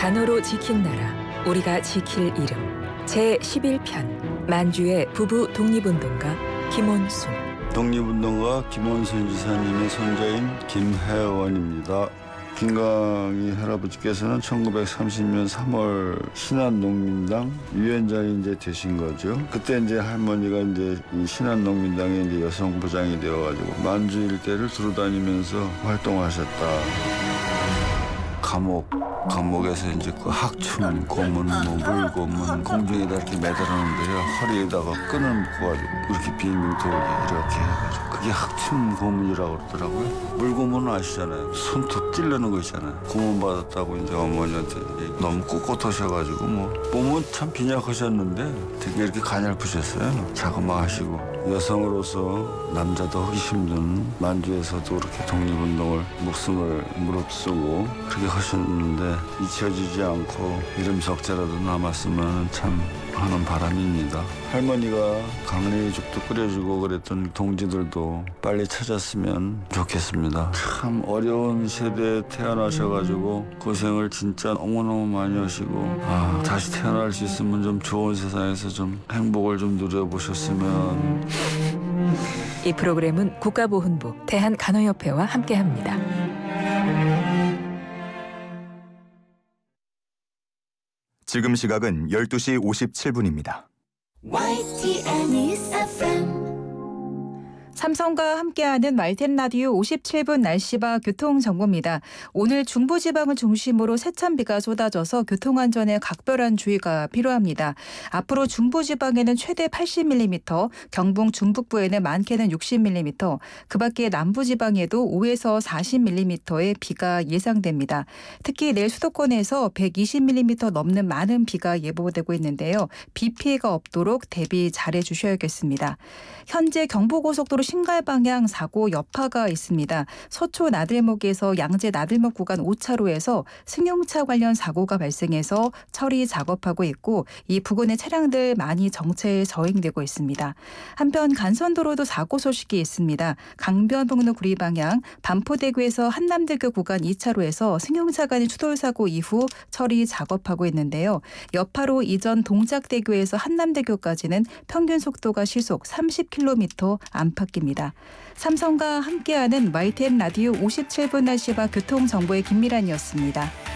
간호로 지킨 나라, 우리가 지킬 이름. 제11편 만주의 부부 독립운동가 김원순. 독립운동가 김원순 지사님의 손자인 김혜원입니다. 김강희 할아버지께서는 1930년 3월 신한농민당 위원장이 이제 되신 거죠. 그때 이제 할머니가 이제 이 신한농민당의 이제 여성부장이 되어가지고 만주 일대를 두루다니면서 활동하셨다. 감옥에서 이제 그 학춤, 고문, 물고문 공중에다 이렇게 매달았는데요. 허리에다가 끈을 묶어가지고 이렇게 빙빙 돌게 이렇게 해가지고 그게 학춤 고문이라고 그러더라고요. 물고문은 아시잖아요. 손톱 찌르는 거 있잖아요. 고문 받았다고 이제 어머니한테 너무 꼿꼿하셔가지고 몸은 참 빈약하셨는데 되게 이렇게 가냘프셨어요. 자그마하시고 여성으로서 남자도 하기 힘든 만주에서도 그렇게 독립운동을 목숨을 무릅쓰고 그렇게 하셨는데 잊혀지지 않고 이름 석자라도 남았으면 참 하는 바람입니다. 할머니가 강냉이죽도 끓여주고 그랬던 동지들도 빨리 찾았으면 좋겠습니다. 참 어려운 세대에 태어나셔가지고 고생을 진짜 너무너무 많이 하시고 다시 태어날 수 있으면 좀 좋은 세상에서 좀 행복을 좀 누려보셨으면. 이 프로그램은 국가보훈부 대한간호협회와 함께합니다. 지금 시각은 12시 57분입니다. 삼성과 함께하는 YTN 라디오 57분 날씨와 교통정보입니다. 오늘 중부지방을 중심으로 세찬비가 쏟아져서 교통안전에 각별한 주의가 필요합니다. 앞으로 중부지방에는 최대 80mm, 경북 중북부에는 많게는 60mm, 그 밖에 남부지방에도 5에서 40mm의 비가 예상됩니다. 특히 내일 수도권에서 120mm 넘는 많은 비가 예보되고 있는데요. 비 피해가 없도록 대비 잘해 주셔야겠습니다. 현재 경부고속도로 신갈 방향 사고 여파가 있습니다. 서초 나들목에서 양재 나들목 구간 5차로에서 승용차 관련 사고가 발생해서 처리 작업하고 있고 이 부근의 차량들 많이 정체에 저행되고 있습니다. 한편 간선도로도 사고 소식이 있습니다. 강변북로 구리 방향 반포대교에서 한남대교 구간 2차로에서 승용차 간의 추돌 사고 이후 처리 작업하고 있는데요. 여파로 이전 동작대교에서 한남대교까지는 평균 속도가 시속 30km 안팎입니다. 삼성과 함께하는 YTN 라디오 57분 날씨와 교통정보의 김미란이었습니다.